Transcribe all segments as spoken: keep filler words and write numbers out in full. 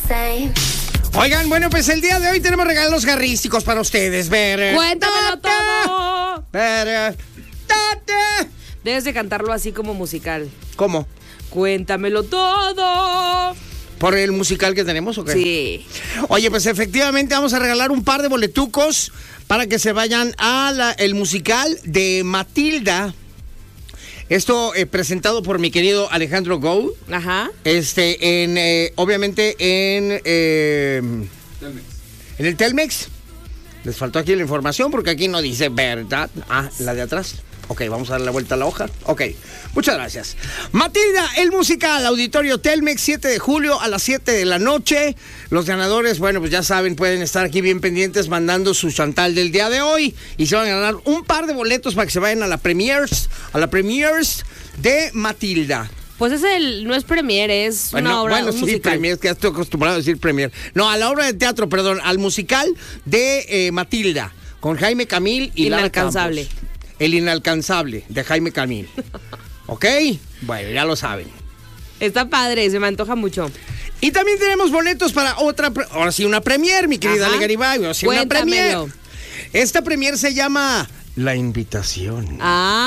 Oigan, bueno, pues el día de hoy tenemos regalos garrísticos para ustedes. Ver, Cuéntamelo todo. Ver, tate. Debes de cantarlo así como musical. ¿Cómo? Cuéntamelo todo. ¿Por el musical que tenemos o qué? Sí. Oye, pues efectivamente vamos a regalar un par de boletucos para que se vayan a la, el musical de Matilda. Esto eh, presentado por mi querido Alejandro Gou. Ajá. Este, en, eh, obviamente en... Eh, Telmex. En el Telmex. Les faltó aquí la información porque aquí no dice verdad. Ah, la de atrás. Ok, vamos a dar la vuelta a la hoja. Ok, muchas gracias. Matilda, el musical, Auditorio Telmex, siete de julio a las siete de la noche. Los ganadores, bueno, pues ya saben, pueden estar aquí bien pendientes mandando su chantal del día de hoy. Y se van a ganar un par de boletos para que se vayan a la premiers, a la premiers de Matilda. Pues es el, no es premier, es Bueno, una obra bueno, un sí, musical. premier, es que ya estoy acostumbrado a decir premier. No, a la obra de teatro, perdón, al musical de eh, Matilda, con Jaime Camil y Lara Inalcanzable. Campos. El Inalcanzable, de Jaime Camil. ¿Ok? Bueno, ya lo saben. Está padre, se me antoja mucho. Y también tenemos boletos para otra, pre- ahora sí, una premier, mi querida Ale Garibay. Ahora sí, una premier. Cuéntamelo. Esta premier se llama La Invitación.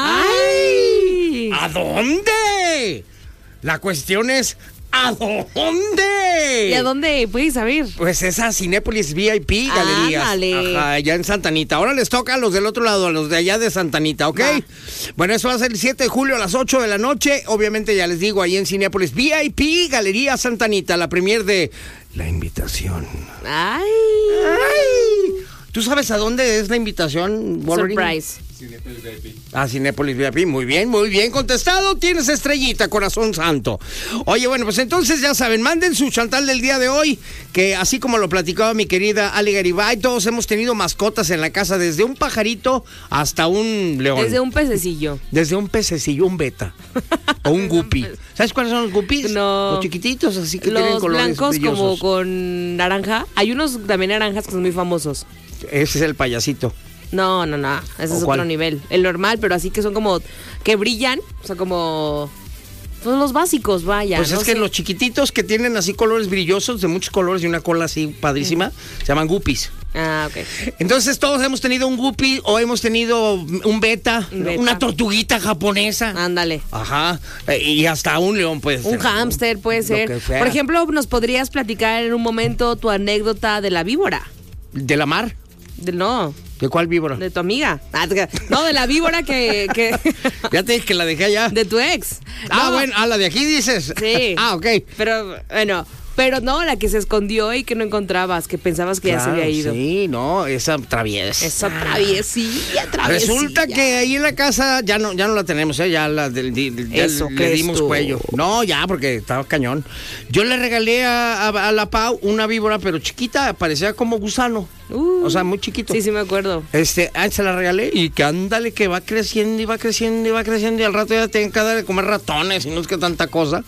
¡Ay! ¿A dónde? La cuestión es, ¿a dónde? ¿Y a dónde puedes saber? Pues esa Cinépolis V I P Galerías. Ándale. Ajá, allá en Santa Anita. Ahora les toca a los del otro lado, a los de allá de Santa Anita, ¿ok? Va. Bueno, eso va a ser el siete de julio a las ocho de la noche. Obviamente, ya les digo, ahí en Cinépolis V I P Galerías Santa Anita, la premier de La Invitación. ¡Ay! ¡Ay! ¿Tú sabes a dónde es la invitación, Wolverine? Surprise. Cinépolis V I P. Ah, Cinépolis V I P, muy bien, muy bien contestado. Tienes estrellita, corazón santo. Oye, bueno, pues entonces ya saben, manden su chantal del día de hoy, que así como lo platicaba mi querida Ale Garibay, todos hemos tenido mascotas en la casa, desde un pajarito hasta un león. Desde un pececillo. Desde un pececillo, un beta. O un guppy. ¿Sabes cuáles son los guppies? No. Los chiquititos, así que tienen Los colores blancos como brillosos. con naranja. Hay unos también naranjas que son muy famosos. Ese es el payasito. No, no, no. Ese ¿O es cuál? otro nivel. El normal, pero así que son como que brillan. O sea, como... Son los básicos, vaya. Pues no es que sé. los chiquititos que tienen así colores brillosos, de muchos colores y una cola así padrísima, se llaman guppies. Ah, ok. Entonces todos hemos tenido un guppy o hemos tenido un beta, Un beta. una tortuguita japonesa. Ándale. Ajá. eh, Y hasta un león puede ser. Un hámster puede Lo ser. que sea. Por ejemplo, ¿nos podrías platicar en un momento tu anécdota de la víbora? ¿De la mar? De, no, ¿De cuál víbora? de tu amiga. Ah, no, de la víbora que... que Ya te dije que la dejé allá. de tu ex. Ah, No, bueno, ah, la de aquí dices. Sí. Ah, ok. Pero, bueno, pero no, la que se escondió y que no encontrabas, que pensabas que ya se Claro, había ido. Sí, no, esa traviesa. Esa traviesilla, traviesilla. Resulta que ahí en la casa ya no, ya no la tenemos, ¿eh? Ya, la del- di- di- ya Eso le crees dimos tú. cuello. No, ya, porque estaba cañón. Yo le regalé a, a- a la Pau una víbora, pero chiquita, parecía como gusano. Uh. O sea, muy chiquito. Sí, sí me acuerdo. Este, ah, se la regalé y que ándale, que va creciendo y va creciendo y va creciendo y al rato ya tienen que dar de comer ratones y no es que tanta cosa.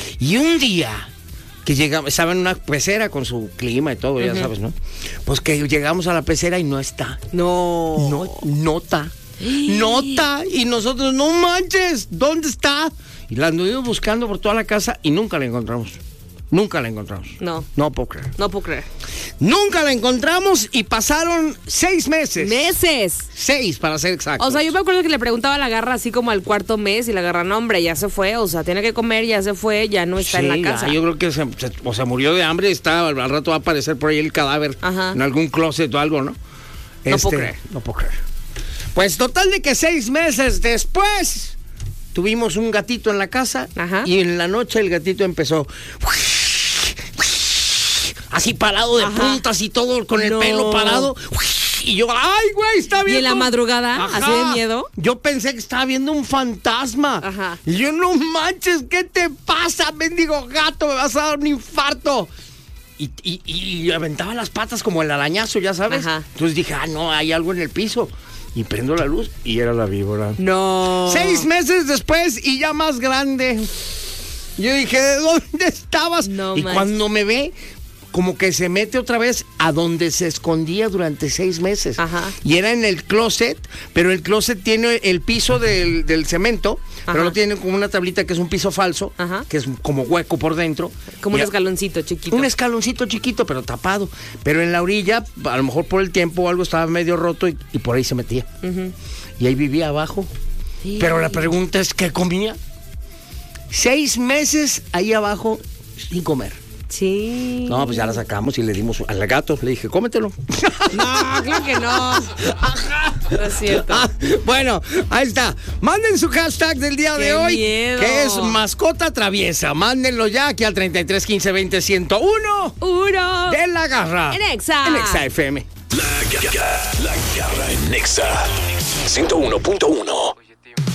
Y un día que llegamos, estaba en una pecera con su clima y todo, ya sabes, ¿no? Pues que llegamos a la pecera y no está. No. No, nota. Nota. Y nosotros, no manches, ¿dónde está? Y la anduvimos buscando por toda la casa y nunca la encontramos. Nunca la encontramos. No. No puedo creer. No puedo creer. Nunca la encontramos y pasaron seis meses. Meses. Seis, para ser exactos. O sea, yo me acuerdo que le preguntaba a la garra así como al cuarto mes y la garra, no, hombre, ya se fue. O sea, tiene que comer, ya se fue, ya no está Sí, en la ya, casa. yo creo que se, se- o sea, murió de hambre y está, al rato va a aparecer por ahí el cadáver. Ajá. En algún closet o algo, ¿no? No puedo creer. No puedo creer. Pues total de que seis meses después tuvimos un gatito en la casa. Ajá. Y en la noche el gatito empezó así parado de Ajá. puntas y todo con el No. pelo parado. Y yo, ay, güey, está ¿Y viendo. en la madrugada? Ajá. ¿Así de miedo? Yo pensé que estaba viendo un fantasma. Ajá. Y yo, no manches, ¿qué te pasa, mendigo gato? Me vas a dar un infarto. Y, y, y aventaba las patas como el arañazo, ya sabes. Ajá. Entonces dije, ah, no, hay algo en el piso. Y prendo la luz y era la víbora. No. Seis meses después y ya más grande. Yo dije, ¿de dónde estabas? No y manches. cuando me ve, como que se mete otra vez a donde se escondía durante seis meses. Ajá. Y era en el closet, pero el closet tiene el piso del, del cemento, pero lo tienen como una tablita que es un piso falso, Ajá. que es como hueco por dentro. Como un escaloncito chiquito. Un escaloncito chiquito, pero tapado. Pero en la orilla, a lo mejor por el tiempo o algo estaba medio roto y, y por ahí se metía. Uh-huh. Y ahí vivía abajo. Sí. Pero la pregunta es, ¿qué comía? Seis meses ahí abajo sin comer. Sí. No, pues ya la sacamos y le dimos al gato. Le dije, cómetelo. No, claro que no. Ajá. No es cierto. Ah, bueno, ahí está. Manden su hashtag del día Qué de hoy. Miedo. Que es mascota traviesa. Mándenlo ya aquí al treinta y tres quince veinte ciento uno. Uno. De La Garra. En Exa. En Exa F M. La Garra. La Garra en Exa. ciento uno punto uno.